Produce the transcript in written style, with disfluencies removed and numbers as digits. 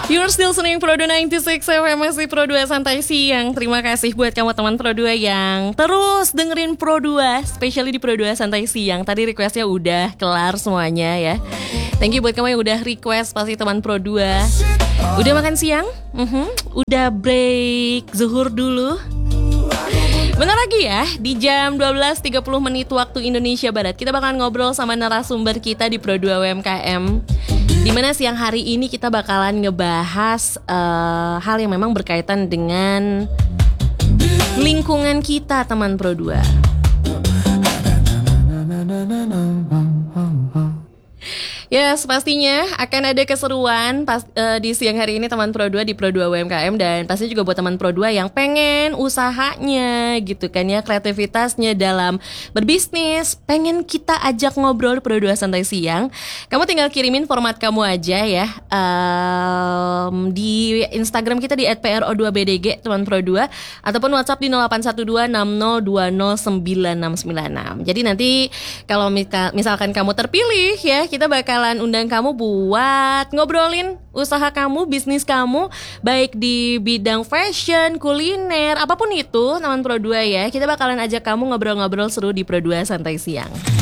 You're still listening Pro 2 96 FM, masih Pro 2 Santai Siang. Terima kasih buat kamu teman Pro 2 yang terus dengerin Pro 2, especially di Pro 2 Santai Siang. Tadi requestnya udah kelar semuanya ya. Thank you buat kamu yang udah request, pasti teman Pro 2. Udah makan siang? Udah break zuhur dulu? Bentar lagi ya, di jam 12.30 menit waktu Indonesia Barat, kita bakalan ngobrol sama narasumber kita di Pro 2 UMKM. Dimana siang hari ini kita bakalan ngebahas hal yang memang berkaitan dengan lingkungan kita, teman Pro 2. Yes, pastinya akan ada keseruan di siang hari ini teman Pro 2 di Pro 2 UMKM. Dan pasti juga buat teman Pro 2 yang pengen usahanya gitu kan ya, kreativitasnya dalam berbisnis, pengen kita ajak ngobrol Pro 2 Santai Siang. Kamu tinggal kirimin format kamu aja ya di Instagram kita di @pro2bdg teman Pro 2, ataupun WhatsApp di 081260209696. Jadi nanti kalau misalkan kamu terpilih ya, kita bakalan undang kamu buat ngobrolin usaha kamu, bisnis kamu, baik di bidang fashion, kuliner, apapun itu teman Pro 2 ya. Kita bakalan ajak kamu ngobrol-ngobrol seru di Pro 2 Santai Siang.